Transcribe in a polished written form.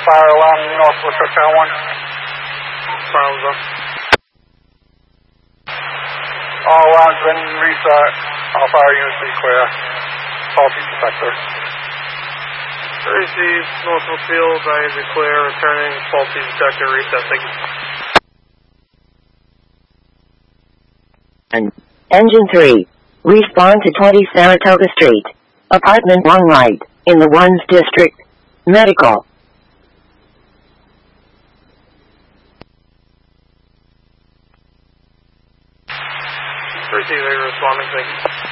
Fire alarm Northwest Hotel 1. Sounds up. All alarms been reset. All fire units be clear. Faulty detector. Received. Northwest Field, I is clear. Returning. Faulty detector reset. Thank you. Engine 3. Respond to 20 Saratoga Street. Apartment 1 right. In the 1's district. Medical. Received. Responding. Thank you.